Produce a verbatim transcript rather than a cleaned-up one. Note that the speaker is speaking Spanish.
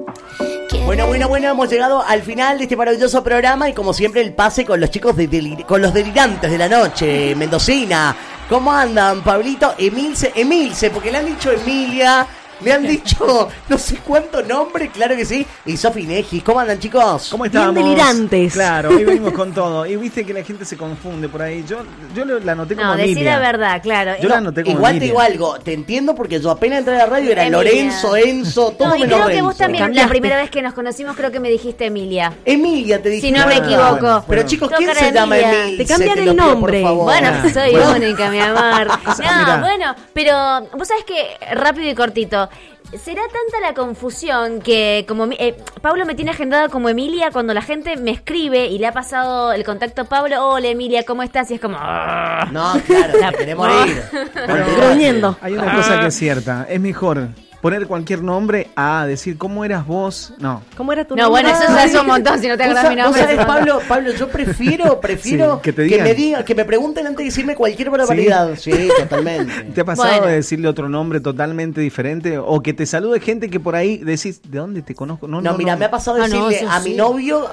Bueno, bueno, bueno, hemos llegado al final de este maravilloso programa y como siempre el pase con los chicos de delir- con los delirantes de la noche, Mendocina. ¿Cómo andan, Pablito? Emilce, Emilce, porque le han dicho Emilia, le han dicho no sé cuánto nombre, claro que sí. Y Sofi Neji, ¿cómo andan, chicos? ¿Cómo estamos? Bien delirantes. Claro, hoy venimos con todo. Y viste que la gente se confunde por ahí. Yo, yo lo- la anoté como No, Emilia. decí la verdad, claro. Yo No, la anoté como Igual te Emilia. digo algo, te entiendo porque yo apenas entré a la radio era Emilia. Lorenzo, Enzo, todo No, y menos creo que Renzo. vos también, la Cambiaste. primera vez que nos conocimos, creo que me dijiste Emilia. Emilia te dije. Si no me Ah, equivoco. bueno. Pero Bueno. chicos, Tengo ¿quién cara se de llama Emilia. Emilce? Te cambian Te el lo pido, nombre. por favor. Bueno, Ah, soy bueno. única, mi amor. No, Mirá. bueno, pero vos sabés que, rápido y cortito, será tanta la confusión que como eh, Pablo me tiene agendado como Emilia cuando la gente me escribe y le ha pasado el contacto a Pablo, hola Emilia, ¿cómo estás? Y es como... "Ah". No, claro, la queremos ir. Bueno, Gruñendo. Hay una cosa que es cierta. Es mejor poner cualquier nombre a decir cómo eras vos. No. ¿Cómo era tu No, nombre? bueno, eso ya es un montón, si no te Vos acordás sa- mi vos nombre. sabés, es un montón. Pablo, Pablo, yo prefiero, prefiero Sí, que te que digan. me digan, que me pregunten antes de decirme cualquier barbaridad. Sí, totalmente. ¿Te ha pasado Bueno. de decirle otro nombre totalmente diferente? O que te salude gente que por ahí decís, ¿de dónde te conozco? No, mira, me ha pasado Ah, no, decirle eso a sí. mi novio